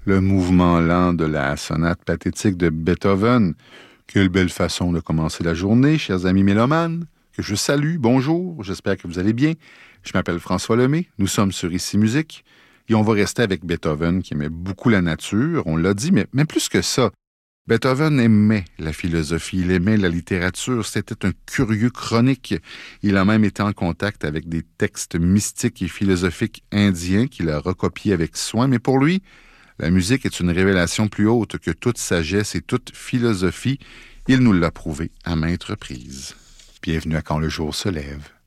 le mouvement lent de la sonate pathétique de Beethoven. Quelle belle façon de commencer la journée, chers amis mélomanes, que je salue, bonjour, j'espère que vous allez bien. Je m'appelle François Lemay, nous sommes sur Ici Musique, et on va rester avec Beethoven, qui aimait beaucoup la nature, on l'a dit, mais plus que ça. Beethoven aimait la philosophie, il aimait la littérature, c'était un curieux chronique. Il a même été en contact avec des textes mystiques et philosophiques indiens qu'il a recopiés avec soin, mais pour lui, la musique est une révélation plus haute que toute sagesse et toute philosophie. Il nous l'a prouvé à maintes reprises. Bienvenue à Quand le jour se lève.